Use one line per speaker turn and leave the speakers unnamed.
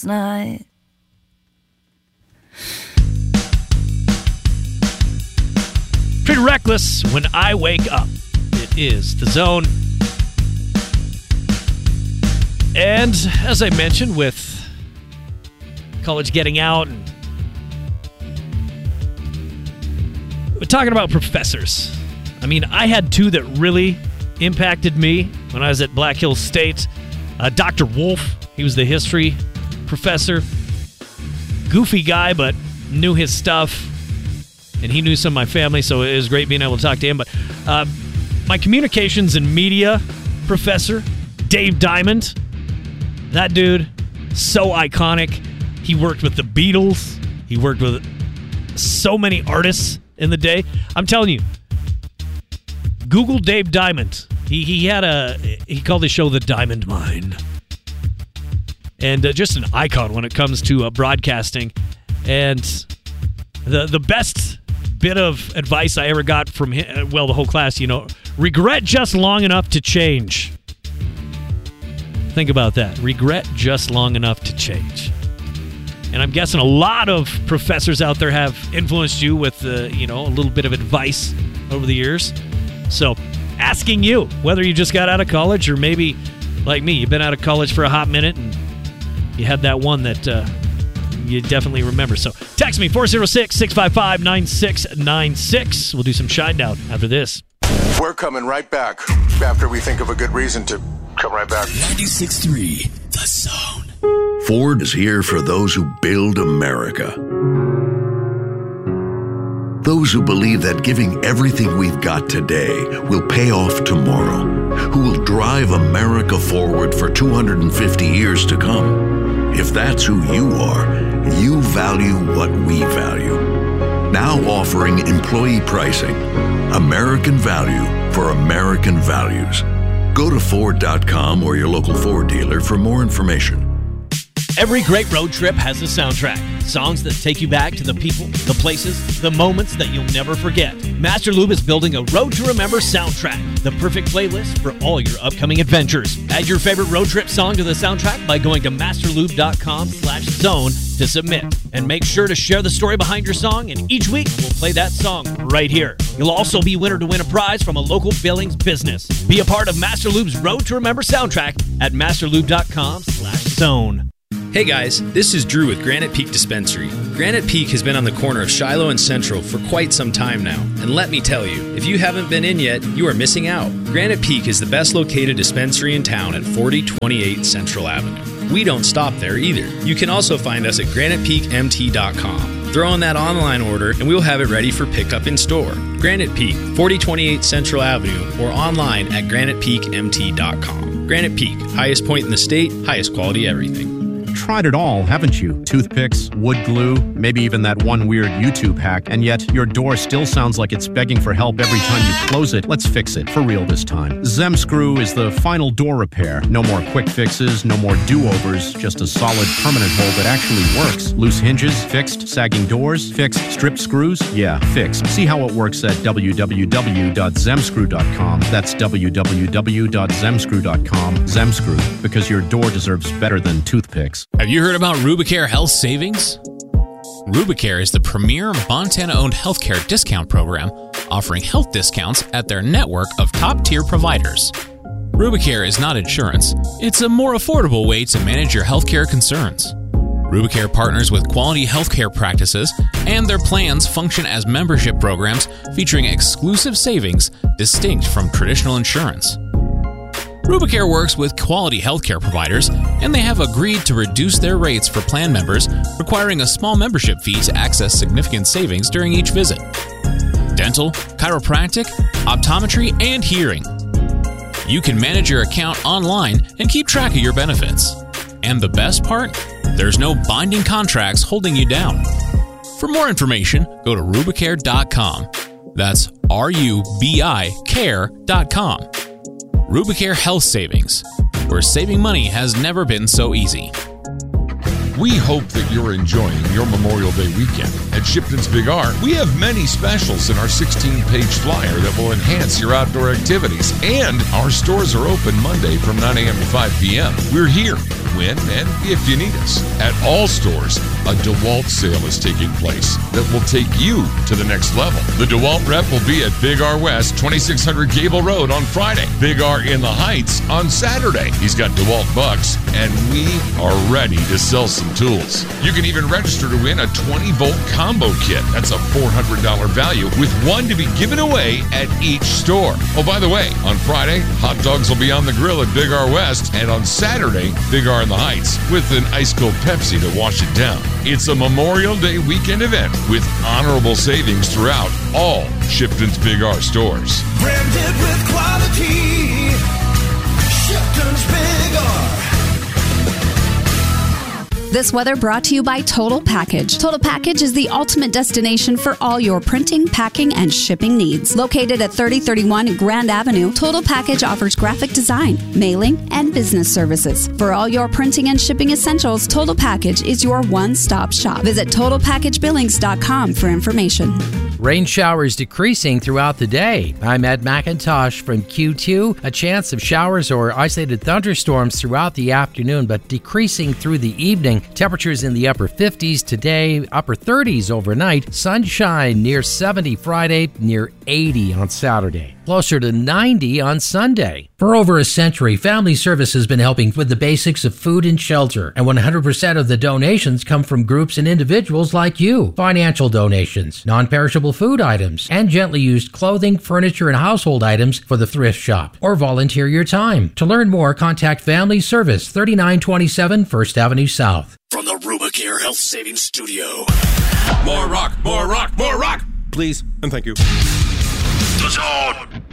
night.
Pretty reckless when I wake up. It is The Zone. And as I mentioned, with college getting out, and we're talking about professors. I mean, I had two that really impacted me when I was at Black Hills State. Dr. Wolf, he was the history professor. Goofy guy, but knew his stuff. And he knew some of my family, so it was great being able to talk to him. But my communications and media professor, Dave Diamond, that dude, so iconic. He worked with the Beatles. He worked with so many artists in the day. I'm telling you, Google Dave Diamond. He called his show The Diamond Mine. And just an icon when it comes to broadcasting. And the best bit of advice I ever got from him, well, the whole class, regret just long enough to change. Think about that. Regret just long enough to change. And I'm guessing a lot of professors out there have influenced you with, a little bit of advice over the years. So, asking you, whether you just got out of college or maybe, like me, you've been out of college for a hot minute and you had that one that you definitely remember. So, text me, 406-655-9696. We'll do some Shine Down after this.
We're coming right back after we think of a good reason to come right back.
96.3, The Zone.
Ford is here for those who build America. Those who believe that giving everything we've got today will pay off tomorrow. Who will drive America forward for 250 years to come. If that's who you are, you value what we value. Now offering employee pricing. American value for American values. Go to Ford.com or your local Ford dealer for more information.
Every great road trip has a soundtrack. Songs that take you back to the people, the places, the moments that you'll never forget. Master Lube is building a Road to Remember soundtrack, the perfect playlist for all your upcoming adventures. Add your favorite road trip song to the soundtrack by going to masterlube.com/zone to submit. And make sure to share the story behind your song, and each week we'll play that song right here. You'll also be winner to win a prize from a local Billings business. Be a part of Master Lube's Road to Remember soundtrack at masterlube.com/zone.
Hey guys, this is Drew with Granite Peak Dispensary. Granite Peak has been on the corner of Shiloh and Central for quite some time now. And let me tell you, if you haven't been in yet, you are missing out. Granite Peak is the best located dispensary in town at 4028 Central Avenue. We don't stop there either. You can also find us at granitepeakmt.com. Throw in that online order and we'll have it ready for pickup in store. Granite Peak, 4028 Central Avenue, or online at granitepeakmt.com. Granite Peak, highest point in the state, highest quality everything.
Tried it all, haven't you? Toothpicks, wood glue, maybe even that one weird YouTube hack, and yet your door still sounds like it's begging for help every time you close it. Let's fix it, for real this time. Zemscrew is the final door repair. No more quick fixes, no more do-overs, just a solid permanent hole that actually works. Loose hinges, fixed. Sagging doors, fixed. Stripped screws, yeah, fixed. See how it works at www.zemscrew.com. That's www.zemscrew.com. Zemscrew, because your door deserves better than toothpicks.
Have you heard about Rubicare Health Savings? Rubicare is the premier Montana-owned healthcare discount program offering health discounts at their network of top-tier providers. Rubicare is not insurance. It's a more affordable way to manage your healthcare concerns. Rubicare partners with quality healthcare practices, and their plans function as membership programs featuring exclusive savings distinct from traditional insurance. Rubicare works with quality healthcare providers, and they have agreed to reduce their rates for plan members, requiring a small membership fee to access significant savings during each visit. Dental, chiropractic, optometry, and hearing. You can manage your account online and keep track of your benefits. And the best part? There's no binding contracts holding you down. For more information, go to Rubicare.com. That's RUBICare.com. Rubicare Health Savings, where saving money has never been so easy.
We hope that you're enjoying your Memorial Day weekend. At Shipton's Big R, we have many specials in our 16-page flyer that will enhance your outdoor activities. And our stores are open Monday from 9 a.m. to 5 p.m. We're here when and if you need us. At all stores, a DeWalt sale is taking place that will take you to the next level. The DeWalt rep will be at Big R West, 2600 Gable Road on Friday. Big R in the Heights on Saturday. He's got DeWalt bucks, and we are ready to sell some tools. You can even register to win a 20-volt combo kit. That's a $400 value with one to be given away at each store. Oh, by the way, on Friday, hot dogs will be on the grill at Big R West, and on Saturday, Big R in the Heights with an ice-cold Pepsi to wash it down. It's a Memorial Day weekend event with honorable savings throughout all Shipton's Big R stores.
Branded with quality, Shipton's Big R.
This weather brought to you by Total Package. Total Package is the ultimate destination for all your printing, packing, and shipping needs. Located at 3031 Grand Avenue, Total Package offers graphic design, mailing, and business services. For all your printing and shipping essentials, Total Package is your one-stop shop. Visit TotalPackageBillings.com for information.
Rain showers decreasing throughout the day. I'm Ed McIntosh from Q2. A chance of showers or isolated thunderstorms throughout the afternoon, but decreasing through the evening. Temperatures in the upper 50s today, upper 30s overnight. Sunshine near 70 Friday, near 80 on Saturday. Closer to 90 on Sunday. For over a century, Family Service has been helping with the basics of food and shelter, and 100% of the donations come from groups and individuals like you. Financial donations, non-perishable food items, and gently used clothing, furniture, and household items for the thrift shop. Or volunteer your time. To learn more, contact Family Service, 3927 1st Avenue South.
From the Rubicare Health Savings Studio.
More rock, more rock, more rock! Please, and thank you.
The Zone!